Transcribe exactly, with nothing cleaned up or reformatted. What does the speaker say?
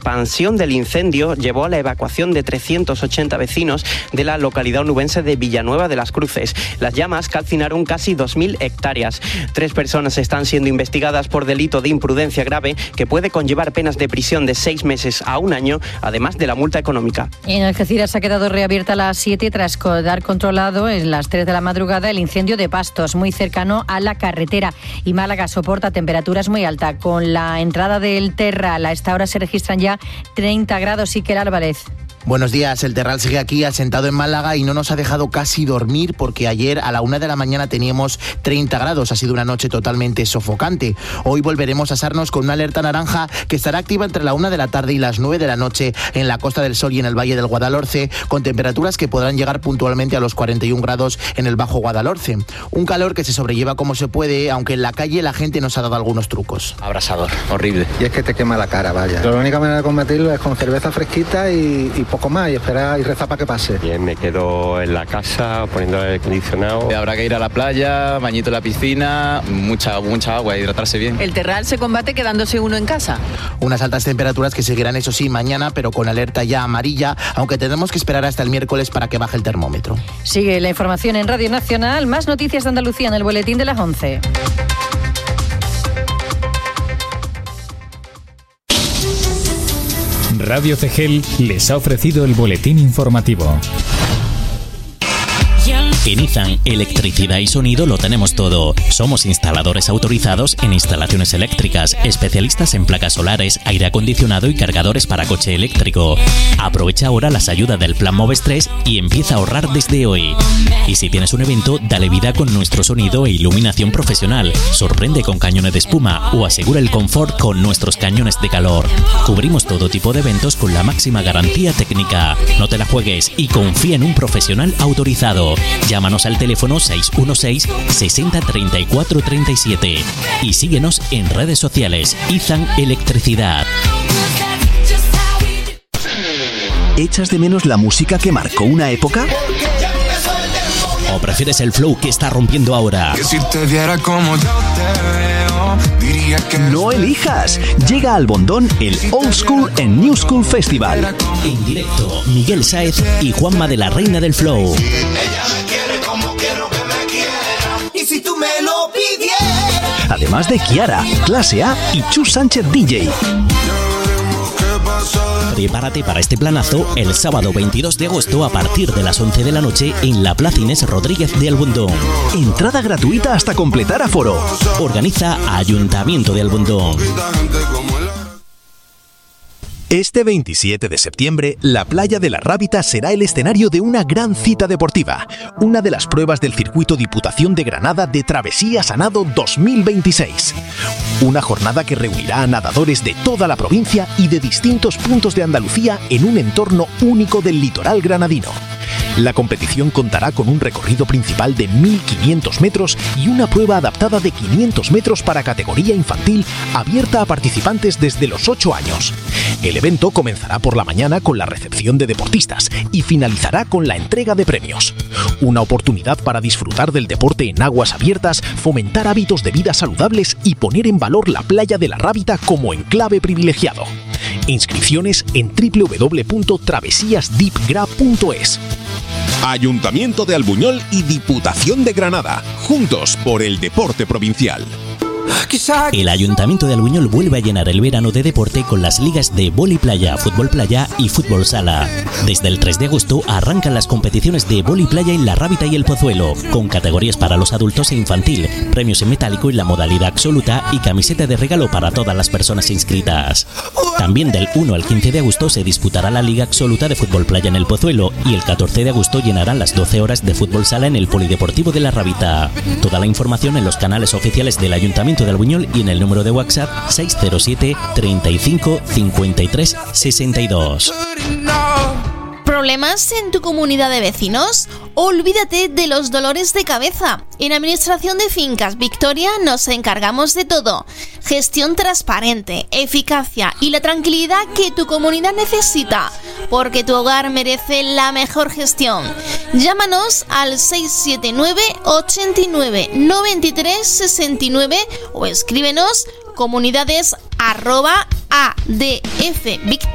expansión del incendio llevó a la evacuación de trescientos ochenta vecinos de la localidad onubense de Villanueva de las Cruces. Las llamas calcinaron casi dos mil hectáreas. Tres personas están siendo investigadas por delito de imprudencia grave que puede conllevar penas de prisión de seis meses a un año, además de la multa económica. En Algeciras ha quedado reabierta a las siete tras quedar controlado en las tres de la madrugada el incendio de Pastos, muy cercano a la carretera. Y Málaga soporta temperaturas muy altas. Con la entrada del Terral a esta hora se registran ya treinta grados. Iker Álvarez. Buenos días, el Terral sigue aquí asentado en Málaga y no nos ha dejado casi dormir porque ayer a la una de la mañana teníamos treinta grados, ha sido una noche totalmente sofocante. Hoy volveremos a asarnos con una alerta naranja que estará activa entre la una de la tarde y las nueve de la noche en la Costa del Sol y en el Valle del Guadalhorce, con temperaturas que podrán llegar puntualmente a los cuarenta y un grados en el Bajo Guadalhorce. Un calor que se sobrelleva como se puede, aunque en la calle la gente nos ha dado algunos trucos. Abrasador, horrible. Y es que te quema la cara, vaya. La única manera de combatirlo es con cerveza fresquita y, y poco más, y esperar y rezar para que pase. Bien, me quedo en la casa poniendo el aire acondicionado. Habrá que ir a la playa, bañito en la piscina, mucha, mucha agua, hidratarse bien. ¿El Terral se combate quedándose uno en casa? Unas altas temperaturas que seguirán, eso sí, mañana, pero con alerta ya amarilla, aunque tendremos que esperar hasta el miércoles para que baje el termómetro. Sigue la información en Radio Nacional, más noticias de Andalucía en el boletín de las once. Radio Cegel les ha ofrecido el boletín informativo. En Izan, electricidad y sonido lo tenemos todo. Somos instaladores autorizados en instalaciones eléctricas, especialistas en placas solares, aire acondicionado y cargadores para coche eléctrico. Aprovecha ahora las ayudas del Plan Moves tres y empieza a ahorrar desde hoy. Y si tienes un evento, dale vida con nuestro sonido e iluminación profesional. Sorprende con cañones de espuma o asegura el confort con nuestros cañones de calor. Cubrimos todo tipo de eventos con la máxima garantía técnica. No te la juegues y confía en un profesional autorizado. Llámanos al teléfono seis uno seis, sesenta, treinta y cuatro, treinta y siete y síguenos en redes sociales. Izan Electricidad. ¿Echas de menos la música que marcó una época? ¿O prefieres el flow que está rompiendo ahora? No elijas. Llega al Bondón el Old School and New School Festival. En directo, Miguel Sáez y Juanma de la Reina del Flow. Además de Kiara, Clase A y Chus Sánchez D J. Prepárate para este planazo el sábado veintidós de agosto a partir de las once de la noche en la Plaza Inés Rodríguez de Albondón. Entrada gratuita hasta completar aforo. Organiza Ayuntamiento de Albondón. Este veintisiete de septiembre, la Playa de la Rábita será el escenario de una gran cita deportiva, una de las pruebas del circuito Diputación de Granada de Travesías a Nado dos mil veintiséis. Una jornada que reunirá a nadadores de toda la provincia y de distintos puntos de Andalucía en un entorno único del litoral granadino. La competición contará con un recorrido principal de mil quinientos metros y una prueba adaptada de quinientos metros para categoría infantil abierta a participantes desde los ocho años. El evento comenzará por la mañana con la recepción de deportistas y finalizará con la entrega de premios. Una oportunidad para disfrutar del deporte en aguas abiertas, fomentar hábitos de vida saludables y poner en valor la Playa de la Rábita como enclave privilegiado. Inscripciones en doble u doble u doble u punto travesías dip gra punto es. Ayuntamiento de Albuñol y Diputación de Granada, juntos por el deporte provincial. El Ayuntamiento de Albuñol vuelve a llenar el verano de deporte con las ligas de vóley playa, fútbol playa y fútbol sala. Desde el tres de agosto arrancan las competiciones de vóley playa en La Rábita y El Pozuelo, con categorías para los adultos e infantil, premios en metálico en la modalidad absoluta y camiseta de regalo para todas las personas inscritas. También del uno al quince de agosto se disputará la Liga Absoluta de Fútbol Playa en El Pozuelo y el catorce de agosto llenarán las doce horas de fútbol sala en el Polideportivo de La Rábita. Toda la información en los canales oficiales del Ayuntamiento de Albuñol y en el número de WhatsApp seis cero siete, treinta y cinco, cincuenta y tres, sesenta y dos. ¿Problemas en tu comunidad de vecinos? Olvídate de los dolores de cabeza. En Administración de Fincas Victoria nos encargamos de todo. Gestión transparente, eficacia y la tranquilidad que tu comunidad necesita, porque tu hogar merece la mejor gestión. Llámanos al seis siete nueve, ochenta y nueve, noventa y tres, sesenta y nueve o escríbenos comunidades arroba adfvictoria